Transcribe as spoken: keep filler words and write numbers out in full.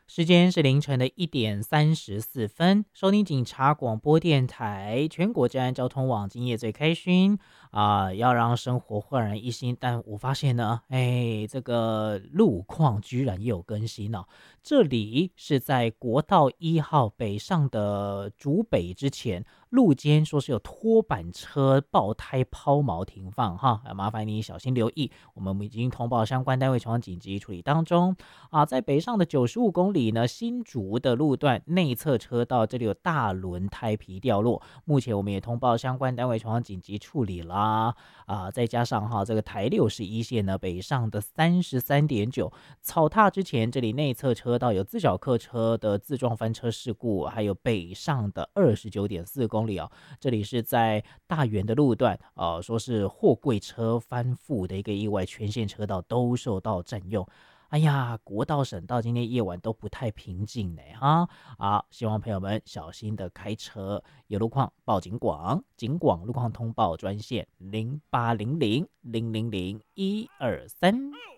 时间是凌晨的一点三十四分，收听警察广播电台全国治安交通网，今夜最开心啊、要让生活焕然一新。但我发现呢，哎，这个路况居然也有更新了、这里是在国道一号北上的竹北之前，路肩说是有拖板车爆胎抛锚停放哈，麻烦你小心留意。我们已经通报相关单位前往紧急处理当中。啊，在北上的九十五公里呢，新竹的路段内侧车道这里有大轮胎皮掉落，目前我们也通报相关单位前往紧急处理啦。啊，再加上哈这个台六十一线呢北上的三十三点九草踏之前，这里内侧车道有自小客车的自撞翻车事故，还有北上的二十九点四公里啊，这里是在大园的路段，呃，说是货柜车翻覆的一个意外，全线车道都受到占用。哎呀，国道、省道今天夜晚都不太平静呢，哈！好，希望朋友们小心的开车，有路况报警广，警广路况通报专线零八零零零零零一二三。